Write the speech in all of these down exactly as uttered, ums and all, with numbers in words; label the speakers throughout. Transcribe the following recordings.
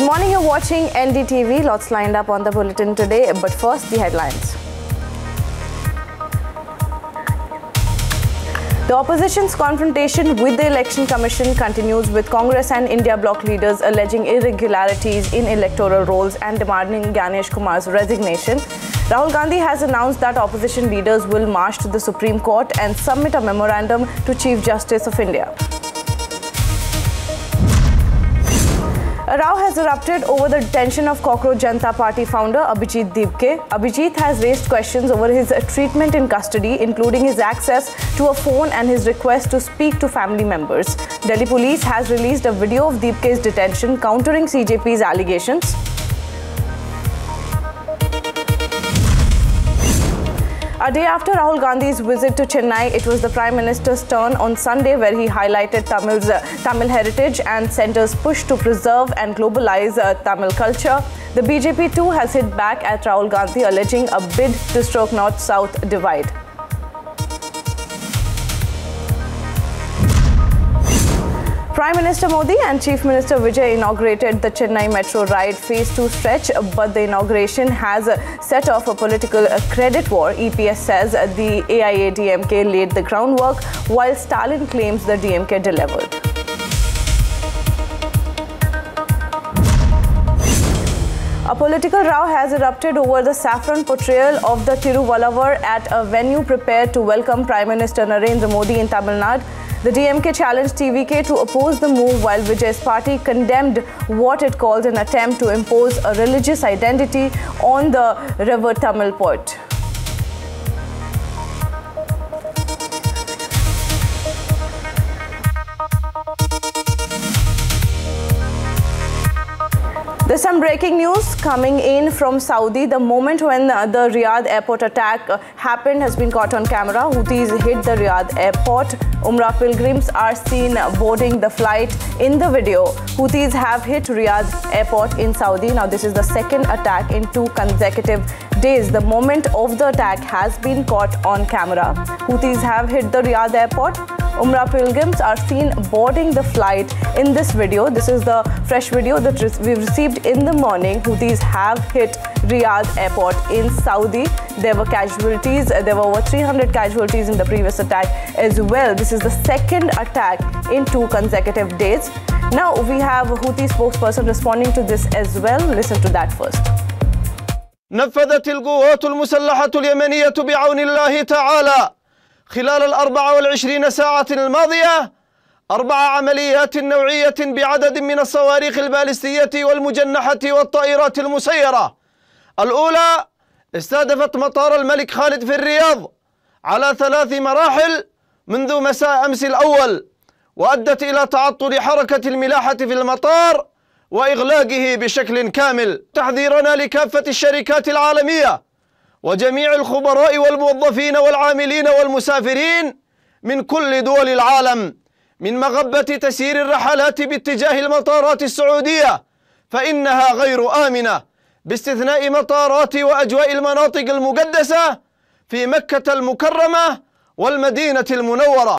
Speaker 1: morning, you're watching N D T V. Lots lined up on the bulletin today, but first the headlines. The opposition's confrontation with the Election Commission continues, with Congress and India bloc leaders alleging irregularities in electoral rolls and demanding Ganesh Kumar's resignation. Rahul Gandhi has announced that opposition leaders will march to the Supreme Court and submit a memorandum to Chief Justice of India. A row has erupted over the detention of Cockroach Janata Party founder Abhijit Dibke. Abhijit has raised questions over his treatment in custody, including his access to a phone and his request to speak to family members. Delhi police has released a video of Dibke's detention, countering C J P's allegations. A day after Rahul Gandhi's visit to Chennai, it was the Prime Minister's turn on Sunday, where he highlighted Tamil's, uh, Tamil heritage and centre's push to preserve and globalize uh, Tamil culture. The B J P too has hit back at Rahul Gandhi, alleging a bid to stroke North-South divide. Prime Minister Modi and Chief Minister Vijay inaugurated the Chennai Metro Ride Phase two stretch, but the inauguration has set off a political credit war. E P S says the A I A D M K laid the groundwork, while Stalin claims the D M K delivered. A political row has erupted over the saffron portrayal of the Tiruvalluvar at a venue prepared to welcome Prime Minister Narendra Modi in Tamil Nadu. The D M K challenged T V K to oppose the move, while Vijay's party condemned what it called an attempt to impose a religious identity on the River Tamil poet. There's some breaking news coming in from Saudi. The moment when the Riyadh airport attack happened has been caught on camera. Houthis hit the Riyadh airport. Umrah pilgrims are seen boarding the flight in the video. Houthis have hit Riyadh airport in Saudi. Now, this is the second attack in two consecutive days. The moment of the attack has been caught on camera. Houthis have hit the Riyadh airport. Umrah pilgrims are seen boarding the flight in this video. This is the fresh video that we've received in the morning. Houthis have hit Riyadh airport in Saudi. There were casualties. There were over three hundred casualties in the previous attack as well. This is the second attack in two consecutive days. Now, we have a Houthi spokesperson responding to this as well. Listen to that first.
Speaker 2: نفذت القوات المسلحة اليمنية بعون الله تعالى خلال الأربع والعشرين ساعة الماضية أربع عمليات نوعية بعدد من الصواريخ البالستية والمجنحة والطائرات المسيرة. الأولى استهدفت مطار الملك خالد في الرياض على ثلاث مراحل منذ مساء أمس الأول، وأدت إلى تعطل حركة الملاحة في المطار وإغلاقه بشكل كامل. تحذيرنا لكافة الشركات العالمية وجميع الخبراء والموظفين والعاملين والمسافرين من كل دول العالم من مغبة تسيير الرحلات باتجاه المطارات السعودية، فإنها غير آمنة، باستثناء مطارات وأجواء المناطق المقدسة في مكة المكرمة والمدينة المنورة.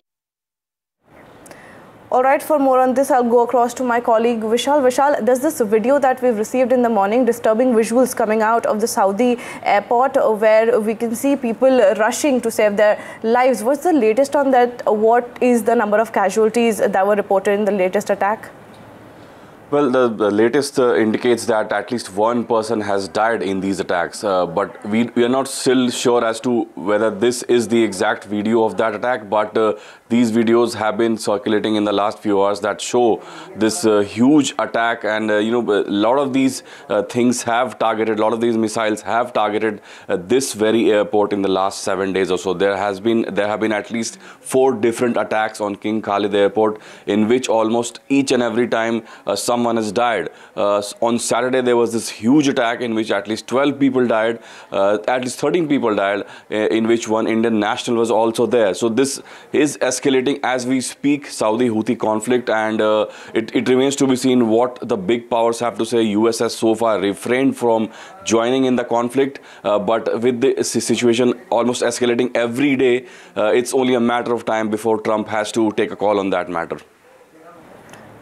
Speaker 1: All right, for more on this, I'll go across to my colleague Vishal. Vishal, there's this video that we've received in the morning, disturbing visuals coming out of the Saudi airport, where we can see people rushing to save their lives. What's the latest on that? What is the number of casualties that were reported in the latest attack?
Speaker 3: Well, the, the latest uh, indicates that at least one person has died in these attacks, uh, but we, we are not still sure as to whether this is the exact video of that attack, but uh, these videos have been circulating in the last few hours that show this uh, huge attack, and uh, you know, a lot of these uh, things have targeted, a lot of these missiles have targeted uh, this very airport in the last seven days or so. There has been, there have been at least four different attacks on King Khalid Airport, in which almost each and every time uh, some Someone has died. Uh, on Saturday, there was this huge attack in which at least twelve people died, uh, at least thirteen people died, uh, in which one Indian national was also there. So this is escalating as we speak, Saudi-Houthi conflict, and uh, it, it remains to be seen what the big powers have to say. U S has so far refrained from joining in the conflict, uh, but with the situation almost escalating every day, uh, it's only a matter of time before Trump has to take a call on that matter.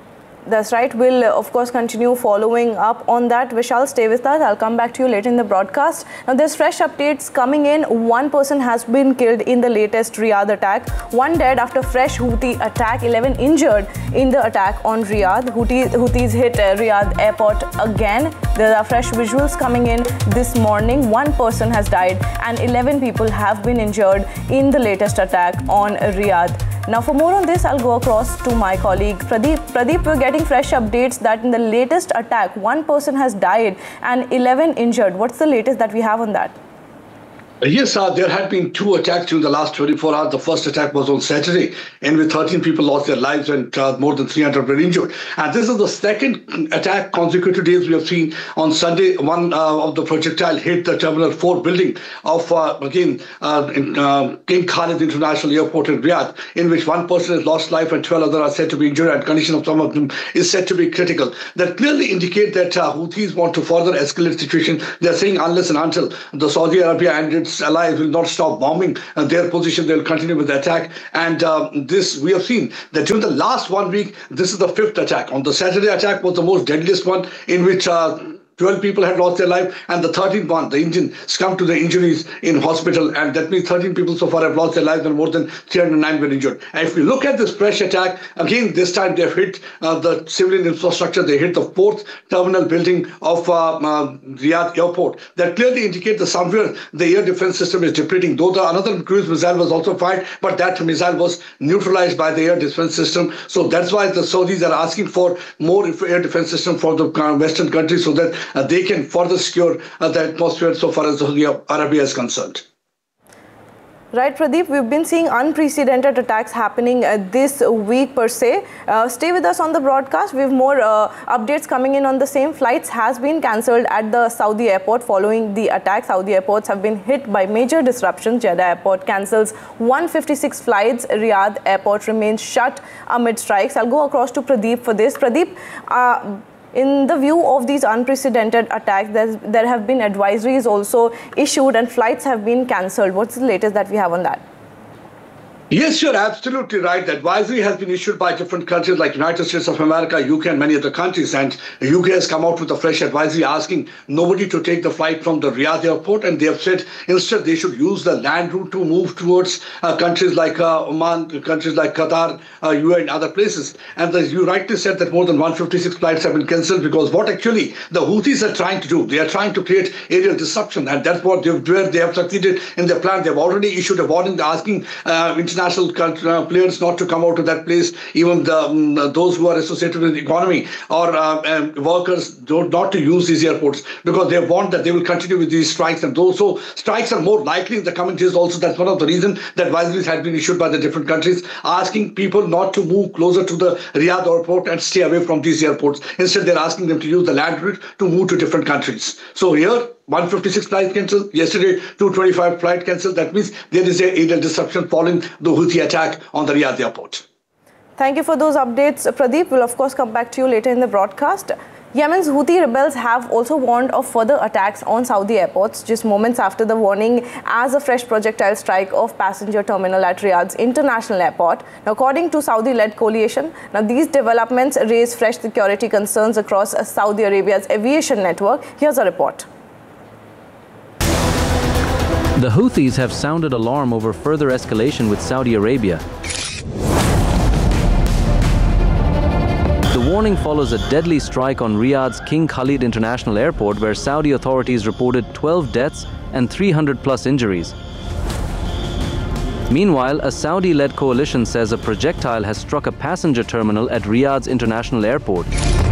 Speaker 1: That's right. We'll, uh, of course, continue following up on that. Vishal, stay with us. I'll come back to you later in the broadcast. Now, there's fresh updates coming in. One person has been killed in the latest Riyadh attack. One dead after fresh Houthi attack. eleven injured in the attack on Riyadh. Houthi, Houthis hit uh, Riyadh airport again. There are fresh visuals coming in this morning. One person has died and eleven people have been injured in the latest attack on Riyadh. Now, for more on this, I'll go across to my colleague Pradeep. Pradeep, we're getting fresh updates that in the latest attack, one person has died and eleven injured. What's the latest that we have on that?
Speaker 4: Yes, uh, there had been two attacks during the last twenty-four hours. The first attack was on Saturday, in which thirteen people lost their lives and uh, more than three hundred were injured. And this is the second attack consecutive days we have seen. On Sunday, one uh, of the projectile hit the Terminal four building of, uh, again, uh, in, uh, King Khalid International Airport in Riyadh, in which one person has lost life and twelve others are said to be injured, and condition of some of them is said to be critical. That clearly indicate that uh, Houthis want to further escalate the situation. They are saying unless and until the Saudi Arabia and its allies will not stop bombing uh, their position, they will continue with the attack. And uh, this, we have seen that during the last one week, this is the fifth attack. On the Saturday attack was the most deadliest one, in which uh, twelve people had lost their life, and the thirteenth one, the engine succumbed to the injuries in hospital, and that means thirteen people so far have lost their lives and more than three hundred nine were injured. And if we look at this fresh attack, again, this time they've hit uh, the civilian infrastructure. They hit the fourth terminal building of uh, uh, Riyadh airport. That clearly indicates that somewhere the air defense system is depleting. Though the another cruise missile was also fired, but that missile was neutralized by the air defense system. So that's why the Saudis are asking for more air defense system for the uh, Western countries, so that Uh, they can further secure uh, the atmosphere so far as Saudi Arabia is concerned.
Speaker 1: Right, Pradeep, we've been seeing unprecedented attacks happening uh, this week per se. Uh, stay with us on the broadcast. We have more uh, updates coming in on the same. Flights has been cancelled at the Saudi airport following the attack. Saudi airports have been hit by major disruptions. Jeddah airport cancels one hundred fifty-six flights. Riyadh airport remains shut amid strikes. I'll go across to Pradeep for this. Pradeep, uh, in the view of these unprecedented attacks, there have been advisories also issued and flights have been cancelled. What's the latest that we have on that?
Speaker 4: Yes, you're absolutely right. The advisory has been issued by different countries like United States of America, U K and many other countries. And the U K has come out with a fresh advisory asking nobody to take the flight from the Riyadh airport. And they have said instead they should use the land route to move towards uh, countries like uh, Oman, countries like Qatar, uh, U A E and other places. And as you rightly said that more than one hundred fifty-six flights have been cancelled, because what actually the Houthis are trying to do, they are trying to create aerial disruption. And that's what they've, where they have succeeded in their plan. They've already issued a warning asking uh, international International players not to come out to that place, even the, um, those who are associated with the economy or uh, um, workers, don't, not to use these airports, because they want that they will continue with these strikes. And those so strikes are more likely in the coming days also. That's one of the reasons that advisories had been issued by the different countries asking people not to move closer to the Riyadh airport and stay away from these airports. Instead, they're asking them to use the land route to move to different countries. So here, one hundred fifty-six flights cancelled. Yesterday, two hundred twenty-five flights cancelled. That means there is a aerial disruption following the Houthi attack on the Riyadh airport.
Speaker 1: Thank you for those updates, Pradeep. We'll of course come back to you later in the broadcast. Yemen's Houthi rebels have also warned of further attacks on Saudi airports just moments after the warning as a fresh projectile strike of passenger terminal at Riyadh's international airport. Now, according to Saudi-led coalition, now these developments raise fresh security concerns across Saudi Arabia's aviation network. Here's a report.
Speaker 5: The Houthis have sounded alarm over further escalation with Saudi Arabia. The warning follows a deadly strike on Riyadh's King Khalid International Airport, where Saudi authorities reported twelve deaths and three hundred plus injuries. Meanwhile, a Saudi-led coalition says a projectile has struck a passenger terminal at Riyadh's International Airport.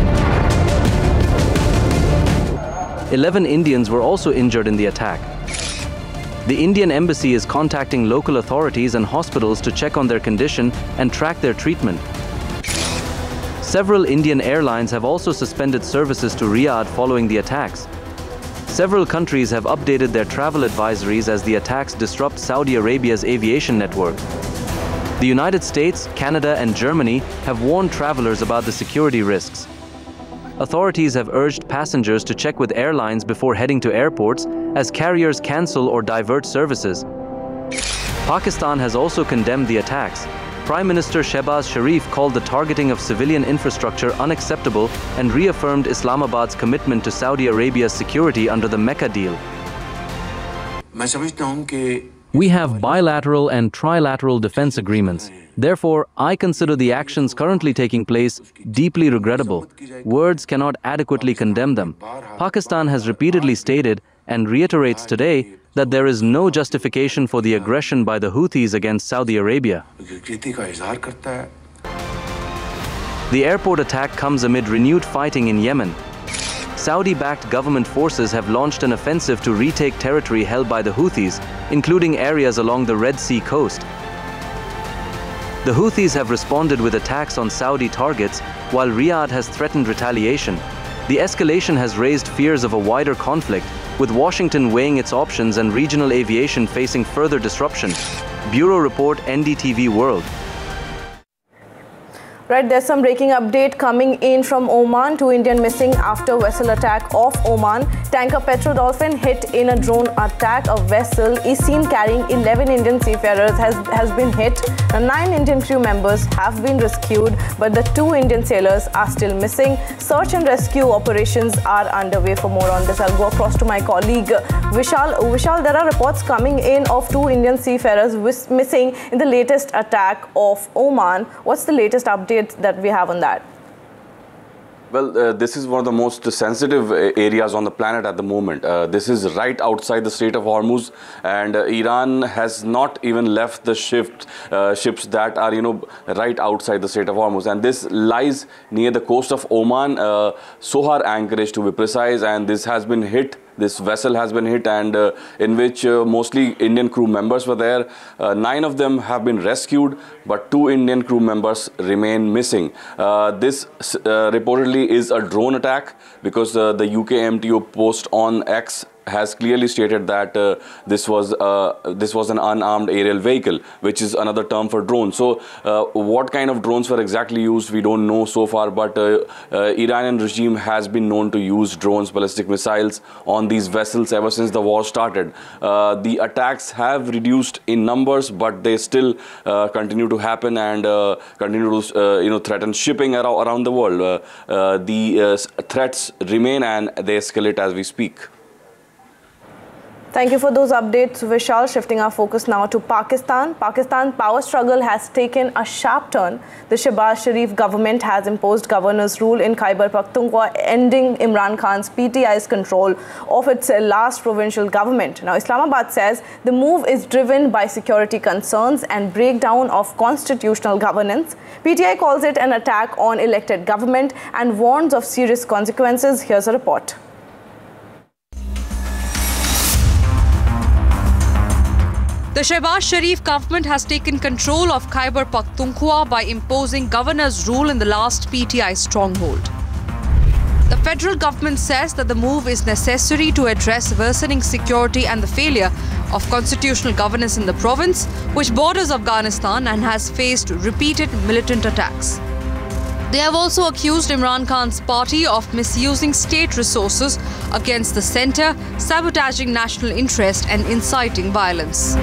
Speaker 5: Eleven Indians were also injured in the attack. The Indian embassy is contacting local authorities and hospitals to check on their condition and track their treatment. Several Indian airlines have also suspended services to Riyadh following the attacks. Several countries have updated their travel advisories as the attacks disrupt Saudi Arabia's aviation network. The United States, Canada, and Germany have warned travelers about the security risks. Authorities have urged passengers to check with airlines before heading to airports, as carriers cancel or divert services. Pakistan has also condemned the attacks. Prime Minister Shehbaz Sharif called the targeting of civilian infrastructure unacceptable and reaffirmed Islamabad's commitment to Saudi Arabia's security under the Mecca deal. We have bilateral and trilateral defense agreements. Therefore, I consider the actions currently taking place deeply regrettable. Words cannot adequately condemn them. Pakistan has repeatedly stated and reiterates today that there is no justification for the aggression by the Houthis against Saudi Arabia. The airport attack comes amid renewed fighting in Yemen. Saudi-backed government forces have launched an offensive to retake territory held by the Houthis, including areas along the Red Sea coast. The Houthis have responded with attacks on Saudi targets, while Riyadh has threatened retaliation. The escalation has raised fears of a wider conflict, with Washington weighing its options and regional aviation facing further disruption. Bureau Report, N D T V World.
Speaker 1: Right, there's some breaking update coming in from Oman. Two Indian missing after vessel attack off Oman. Tanker Petro Dolphin hit in a drone attack. A vessel is seen carrying eleven Indian seafarers has, has been hit. Nine Indian crew members have been rescued, but the two Indian sailors are still missing. Search and rescue operations are underway. For more on this, I'll go across to my colleague Vishal. Vishal, there are reports coming in of two Indian seafarers missing in the latest attack off Oman. What's the latest update that we have on that?
Speaker 3: Well, uh, this is one of the most sensitive areas on the planet at the moment. Uh, this is right outside the Strait of Hormuz, and uh, Iran has not even left the ships, uh, ships that are, you know, right outside the Strait of Hormuz. And this lies near the coast of Oman, uh, Sohar anchorage to be precise, and this has been hit. This vessel has been hit, and uh, in which uh, mostly Indian crew members were there. Uh, nine of them have been rescued, but two Indian crew members remain missing. Uh, this uh, reportedly is a drone attack, because uh, the U K M T O post on X has clearly stated that uh, this was uh, this was an unarmed aerial vehicle, which is another term for drone. So uh, what kind of drones were exactly used, we don't know so far, but uh, uh, Iranian regime has been known to use drones, ballistic missiles on these vessels ever since the war started. Uh, the attacks have reduced in numbers, but they still uh, continue to happen and uh, continue to uh, you know threaten shipping ar around the world. Uh, uh, the uh, threats remain and they escalate as we speak.
Speaker 1: Thank you for those updates, Vishal. Shifting our focus now to Pakistan. Pakistan power struggle has taken a sharp turn. The Shehbaz Sharif government has imposed governor's rule in Khyber Pakhtunkhwa, ending Imran Khan's P T I's control of its last provincial government. Now, Islamabad says the move is driven by security concerns and breakdown of constitutional governance. P T I calls it an attack on elected government and warns of serious consequences. Here's a report.
Speaker 6: The Shehbaz Sharif government has taken control of Khyber Pakhtunkhwa by imposing governor's rule in the last P T I stronghold. The federal government says that the move is necessary to address worsening security and the failure of constitutional governance in the province, which borders Afghanistan and has faced repeated militant attacks. They have also accused Imran Khan's party of misusing state resources against the centre, sabotaging national interest and inciting violence.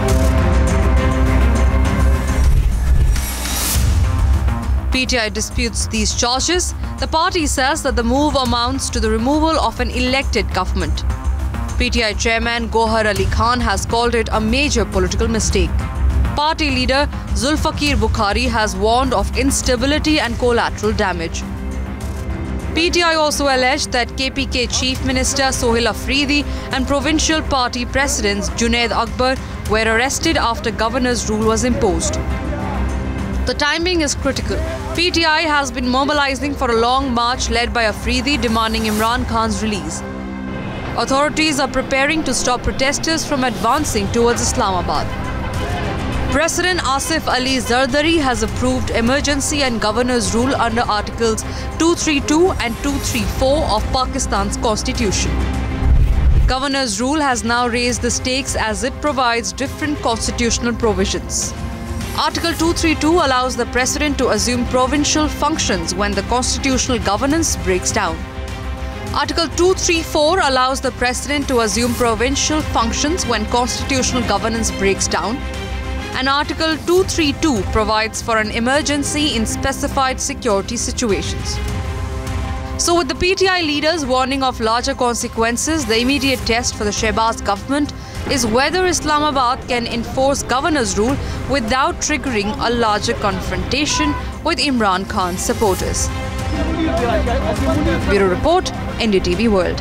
Speaker 6: P T I disputes these charges. The party says that the move amounts to the removal of an elected government. P T I chairman Gohar Ali Khan has called it a major political mistake. Party leader Zulfikar Bukhari has warned of instability and collateral damage. P T I also alleged that K P K Chief Minister Sohail Afridi and provincial party presidents Junaid Akbar were arrested after governor's rule was imposed. The timing is critical. P T I has been mobilizing for a long march led by Afridi demanding Imran Khan's release. Authorities are preparing to stop protesters from advancing towards Islamabad. President Asif Ali Zardari has approved emergency and governor's rule under Articles two thirty-two and two thirty-four of Pakistan's constitution. Governor's rule has now raised the stakes as it provides different constitutional provisions. Article two thirty-two allows the president to assume provincial functions when the constitutional governance breaks down. Article two thirty-four allows the president to assume provincial functions when constitutional governance breaks down. and Article two thirty-two provides for an emergency in specified security situations. So with the P T I leaders warning of larger consequences, the immediate test for the Shehbaz government is whether Islamabad can enforce governor's rule without triggering a larger confrontation with Imran Khan's supporters. Bureau Report, N D T V World.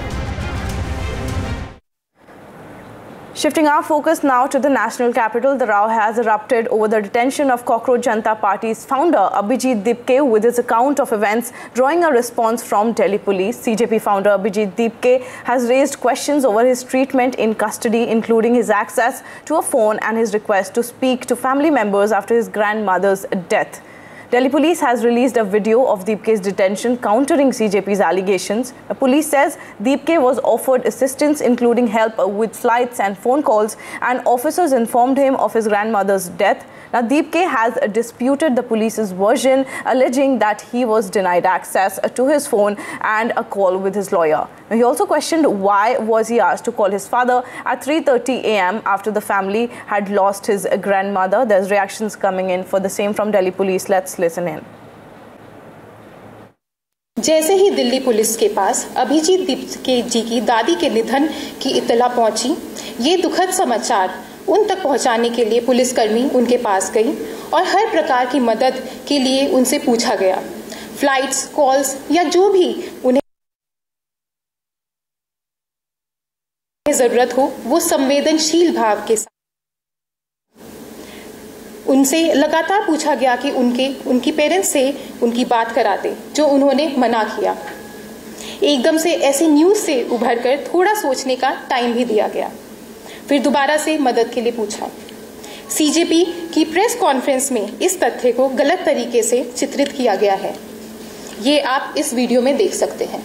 Speaker 1: Shifting our focus now to the national capital, the row has erupted over the detention of Cockroach Janata Party's founder Abhijit Dipke, with his account of events drawing a response from Delhi police. C J P founder Abhijit Dipke has raised questions over his treatment in custody, including his access to a phone and his request to speak to family members after his grandmother's death. Delhi police has released a video of Deepke's detention countering C J P's allegations. The police says Deepke was offered assistance, including help with flights and phone calls, and officers informed him of his grandmother's death. Now, Deepke has disputed the police's version, alleging that he was denied access to his phone and a call with his lawyer. He also questioned why was he asked to call his father at three thirty a m after the family had lost his grandmother. There's reactions coming in for the same from Delhi police. Let's listen in.
Speaker 7: जैसे ही Delhi police के पास अभिजीत दीपके जी की दादी के निधन की इत्तला पहुंची, ये दुखद समाचार उन तक पहुंचाने के लिए पुलिसकर्मी उनके पास गई और हर प्रकार की मदद के लिए उनसे पूछा गया। फ्लाइट्स, कॉल्स या जो भी उन्हें जरूरत हो, वो संवेदनशील भाव के साथ उनसे लगातार पूछा गया कि उनके उनकी पेरेंट्स से उनकी बात कराते, जो उन्होंने मना किया। एकदम से ऐसी न्यूज़ से उभरकर थोड़ा सोचने का टाइम भी दिया गया। फिर दोबारा से मदद के लिए पूछा। सीजेपी की प्रेस कॉन्फ्रेंस में इस तथ्य को गलत तरीके से चित्रित किया गया है। ये आप इस वीडियो में देख सकते हैं।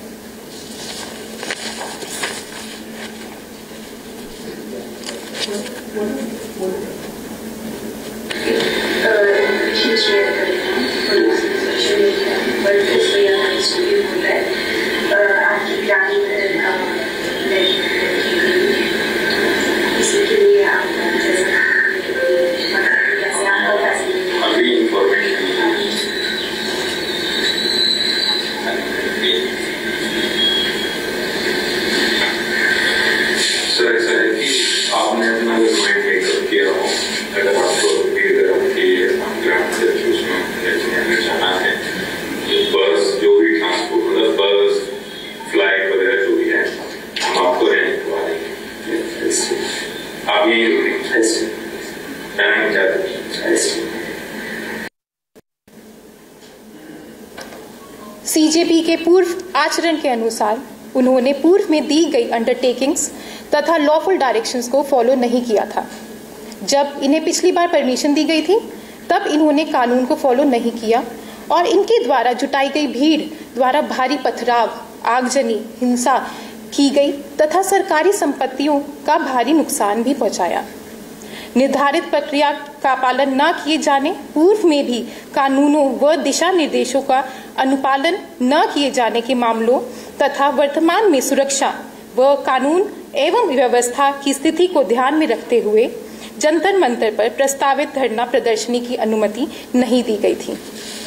Speaker 7: सीजेपी के पूर्व आचरण के अनुसार उन्होंने पूर्व में दी गई अंडरटेकिंग्स तथा लॉफुल डायरेक्शंस को फॉलो नहीं किया था। जब इन्हें पिछली बार परमिशन दी गई थी, तब इन्होंने कानून को फॉलो नहीं किया और इनके द्वारा जुटाई गई भीड़ द्वारा भारी पथराव, आगजनी, हिंसा की गई तथा सरकारी संपत्तियों का भारी नुकसान भी पहुंचाया। निर्धारित प्रक्रिया का पालन न किए जाने, पूर्व में भी कानूनों व दिशा निर्देशों का अनुपालन न किए जाने के मामलों तथा वर्तमान में सुरक्षा व कानून एवं व्यवस्था की स्थिति को ध्यान में रखते हुए जंतर मंतर पर प्रस्तावित धरना प्रदर्शनी की अनुमति नहीं दी गई थी।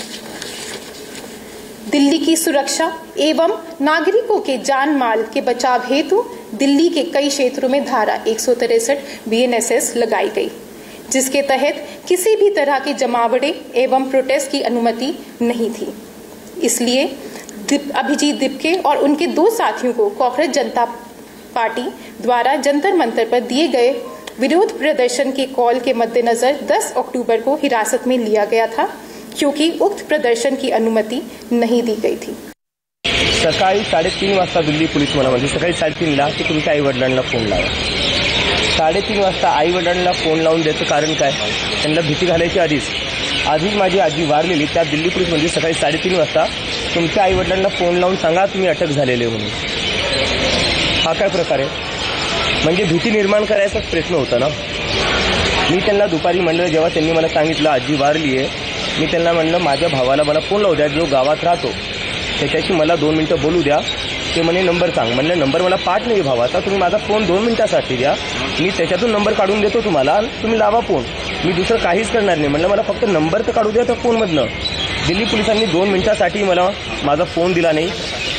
Speaker 7: दिल्ली की सुरक्षा एवं नागरिकों के जान माल के बचाव हेतु दिल्ली के कई क्षेत्रों में धारा एक सौ तिरसठ बी एन एस एस लगाई गई, जिसके तहत किसी भी तरह के जमावड़े एवं प्रोटेस्ट की अनुमति नहीं थी। इसलिए अभिजीत दीपके और उनके दो साथियों को कॉकरोच जनता पार्टी द्वारा जंतर मंतर पर दिए गए विरोध प्रदर्शन के कॉल के मद्देनजर दस अक्टूबर को हिरासत में लिया गया था, क्योंकि उक्त प्रदर्शन की अनुमति नहीं दी गई थी।
Speaker 8: सकाळी साडेतीन वाजता दिल्ली पोलीस मला म्हणजे सकाळी साडेतीनला की तुमच्या आई वडिलांना फोन लावा। साडेतीन वाजता आई वडिलांना फोन लावून द्यायचं कारण काय? त्यांना भीती घालायची आधीच आधीच माझी आजी वारलेली, त्या दिल्ली पोलीस म्हणजे सकाळी साडेतीन वाजता तुमच्या आई वडिलांना फोन लावून सांगा तुम्ही अटक झालेले म्हणून। हा काय प्रकार आहे? म्हणजे भीती निर्माण करायचाच प्रयत्न होता ना। मी त्यांना दुपारी म्हणलं, जेव्हा त्यांनी मला सांगितलं आजी वारली आहे, मी त्यांना म्हणलं माझ्या भावाला मला फोन लावू द्या, जो गावात राहतो, त्याच्याशी मला दोन मिनिटं बोलू द्या। ते म्हणे नंबर सांग। म्हणलं नंबर मला पाठ नाही भावाचा, तुम्ही माझा फोन दोन मिनिटासाठी द्या, मी त्याच्यातून नंबर काढून देतो तुम्हाला, तुम्ही लावा फोन। मी दुसरं काहीच करणार नाही. म्हणलं मला फक्त नंबर तर काढू द्या त्या फोनमधनं. दिल्ली पोलिसांनी दोन मिनिटासाठी मला माझा फोन दिला नाही.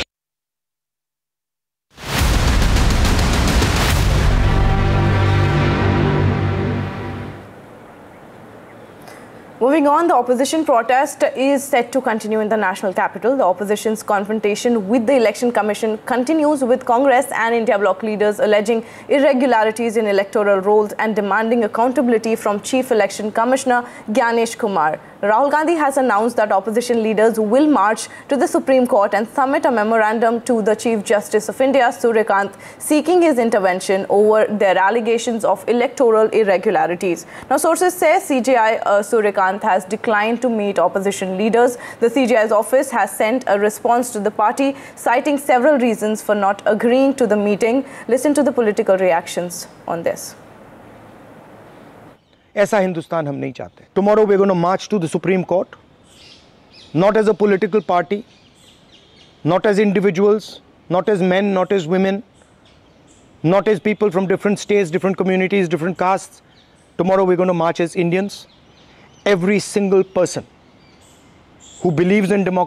Speaker 1: Moving on, the opposition protest is set to continue in the national capital. The opposition's confrontation with the Election Commission continues, with Congress and India Bloc leaders alleging irregularities in electoral rolls and demanding accountability from Chief Election Commissioner Gyanesh Kumar. Rahul Gandhi has announced that opposition leaders will march to the Supreme Court and submit a memorandum to the Chief Justice of India, Surya Kant, seeking his intervention over their allegations of electoral irregularities. Now, sources say C J I uh, Surya Kant has declined to meet opposition leaders. The C J I's office has sent a response to the party, citing several reasons for not agreeing to the meeting. Listen to the political reactions on this.
Speaker 9: ऐसा हिंदुस्तान हम नहीं चाहते. Tomorrow we're going to march to the Supreme Court, not as a political party, not as individuals, not as men, not as women, not as people from different states, different communities, different castes. Tomorrow we're going to march as Indians. Every single person who believes in democracy